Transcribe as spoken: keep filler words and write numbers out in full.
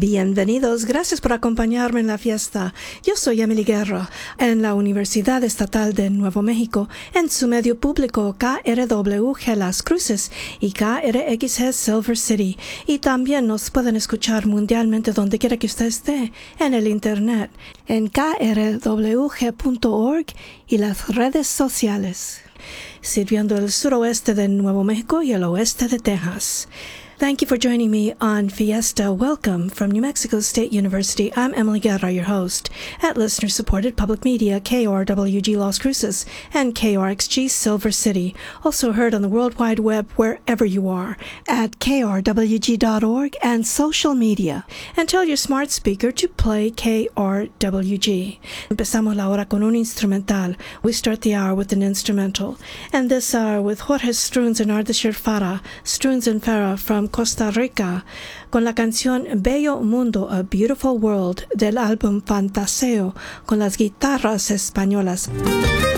Bienvenidos, gracias por acompañarme en la fiesta. Yo soy Emily Guerra, en la Universidad Estatal de Nuevo México, en su medio público K R W G Las Cruces y K R X G Silver City. Y también nos pueden escuchar mundialmente donde quiera que usted esté, en el Internet, en K R W G punto org y las redes sociales, sirviendo el suroeste de Nuevo México y el oeste de Texas. Thank you for joining me on Fiesta. Welcome from New Mexico State University. I'm Emily Guerra, your host, at listener-supported public media K R W G Las Cruces and K R X G Silver City. Also heard on the World Wide Web wherever you are, at K R W G dot org and social media. And tell your smart speaker to play K R W G. Empezamos la hora con un instrumental. We start the hour with an instrumental. And this hour with Jorge Struns and Ardeshir Farah, Struns and Farah from Costa Rica, con la canción Bello Mundo, A Beautiful World del álbum Fantaseo, con las guitarras españolas.